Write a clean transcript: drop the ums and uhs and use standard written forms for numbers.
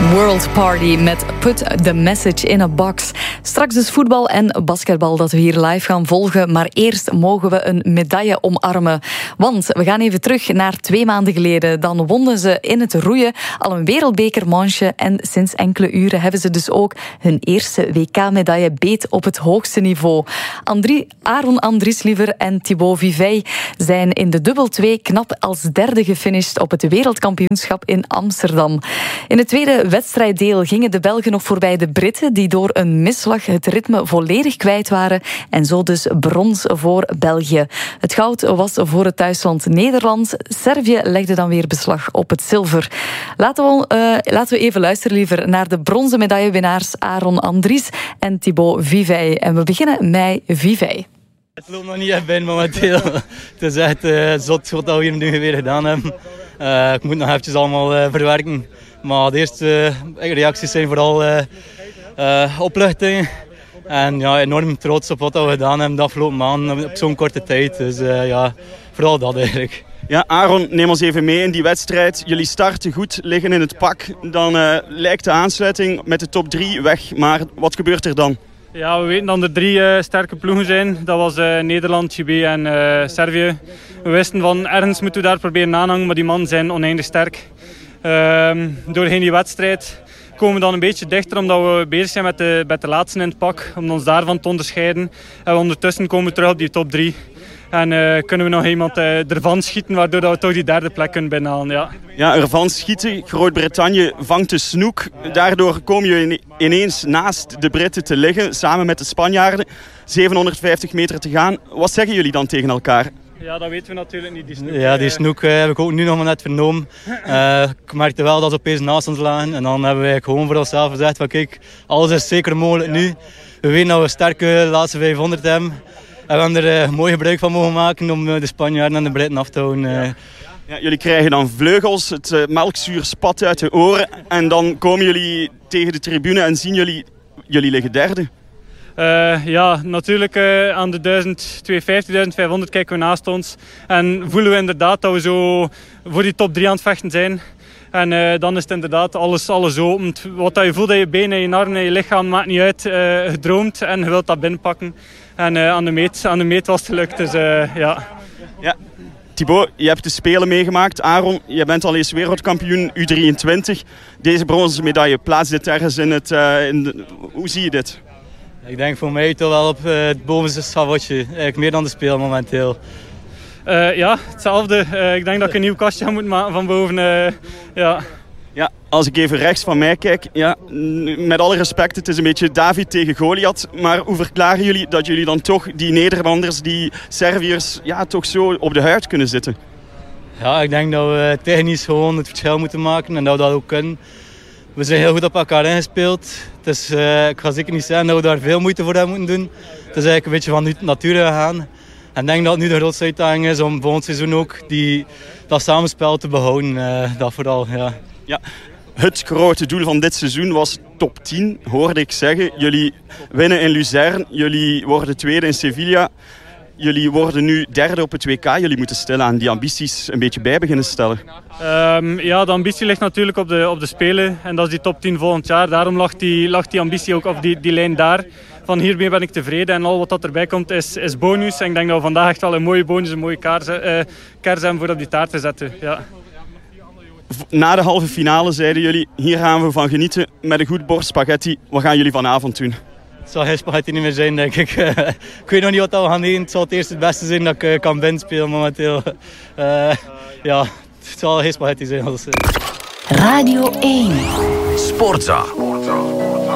World Party met Put the Message in a Box. Straks dus voetbal en basketbal dat we hier live gaan volgen. Maar eerst mogen we een medaille omarmen. Want we gaan even terug naar 2 maanden geleden. Dan wonnen ze in het roeien al een wereldbekermanche. En sinds enkele uren hebben ze dus ook hun eerste WK-medaille beet op het hoogste niveau. Aaron Andriesliever en Thibaut Vivey zijn in de dubbel 2 knap als derde gefinished op het wereldkampioenschap in Amsterdam. In het tweede wedstrijddeel gingen de Belgen nog voorbij de Britten, die door een misslag het ritme volledig kwijt waren. En zo dus brons voor België. Het goud was voor het thuisland Nederland. Servië legde dan weer beslag op het zilver. Laten we even luisteren liever naar de bronzen medaillewinnaars Aaron Andries en Thibaut Vivey. En we beginnen met Vivey. Het loopt nog niet echt bij momenteel. Het is echt zot wat we hier nu weer gedaan hebben. Ik moet nog eventjes allemaal verwerken. Maar de eerste reacties zijn vooral opluchting. En ja, enorm trots op wat we gedaan hebben de afgelopen maanden op zo'n korte tijd. Dus ja, vooral dat eigenlijk. Ja, Aaron, neem ons even mee in die wedstrijd. Jullie starten goed, liggen in het pak. Dan lijkt de aansluiting met de top 3 weg. Maar wat gebeurt er dan? Ja, we weten dat er 3 sterke ploegen zijn. Dat was Nederland, GB en Servië. We wisten van ergens moeten we daar proberen aanhangen, maar die mannen zijn oneindig sterk. Doorheen die wedstrijd komen we dan een beetje dichter omdat we bezig zijn met de laatste in het pak. Om ons daarvan te onderscheiden. En ondertussen komen we terug op die top 3. En kunnen we nog iemand ervan schieten, waardoor we toch die 3e plek kunnen binnenhalen. Ja. Ja, ervan schieten. Groot-Brittannië vangt de snoek. Daardoor komen jullie ineens naast de Britten te liggen, samen met de Spanjaarden. 750 meter te gaan. Wat zeggen jullie dan tegen elkaar? Ja, dat weten we natuurlijk niet. Die snoek, ja, die snoek heb ik ook nu nog maar net vernomen. Ik merkte wel dat ze opeens naast ons lagen. En dan hebben wij gewoon voor onszelf gezegd van kijk, alles is zeker mogelijk nu. We weten dat we sterke laatste 500 hebben. En we hebben er mooi gebruik van mogen maken om de Spanjaarden en de Britten af te houden. Ja, jullie krijgen dan vleugels, het melkzuur spat uit de oren. En dan komen jullie tegen de tribune en zien jullie liggen derde. Ja, natuurlijk aan de 1250, 1500 kijken we naast ons. En voelen we inderdaad dat we zo voor die top 3 aan het vechten zijn. En dan is het inderdaad alles open. Wat je voelt, dat je benen, je armen en je lichaam, maakt niet uit. Gedroomd en je wilt dat binnenpakken. En aan de meet was het gelukt. Dus ja. Ja. Thibaut, je hebt de Spelen meegemaakt. Aaron, je bent al eens wereldkampioen U23. Deze bronzen medaille, plaats dit ergens in het... Hoe zie je dit? Ik denk voor mij toch wel op het bovenste schavotje. Eigenlijk meer dan de Spelen momenteel. Ja, hetzelfde. Ik denk dat ik een nieuw kastje moet maken van boven. Ja. Ja, als ik even rechts van mij kijk, ja, met alle respect, het is een beetje David tegen Goliath. Maar hoe verklaren jullie dat jullie dan toch die Nederlanders, die Serviërs, ja, toch zo op de huid kunnen zitten? Ja, ik denk dat we technisch gewoon het verschil moeten maken en dat we dat ook kunnen. We zijn heel goed op elkaar ingespeeld. Dus ik ga zeker niet zeggen dat we daar veel moeite voor hebben moeten doen. Het is eigenlijk een beetje van nature gegaan. En ik denk dat het nu de grootste uitdaging is om volgend seizoen ook dat samenspel te behouden. Dat vooral, ja. Ja, het grote doel van dit seizoen was top 10, hoorde ik zeggen. Jullie winnen in Luzern, jullie worden tweede in Sevilla. Jullie worden nu derde op het WK. Jullie moeten stilaan die ambities een beetje bij beginnen stellen. Ja, de ambitie ligt natuurlijk op de Spelen. En dat is die top 10 volgend jaar. Daarom lag die ambitie ook op die lijn daar. Van hiermee ben ik tevreden. En al wat dat erbij komt is bonus. En ik denk dat we vandaag echt wel een mooie bonus, een mooie kers hebben voor op die taart te zetten. Ja. Na de halve finale zeiden jullie, hier gaan we van genieten met een goed bord spaghetti. Wat gaan jullie vanavond doen? Het zal geen spaghetti niet meer zijn, denk ik. Ik weet nog niet wat we gaan eten. Het zal het eerst het beste zijn dat ik kan binnenspelen momenteel. Ja, het zal geen spaghetti zijn. Radio 1 Sportza.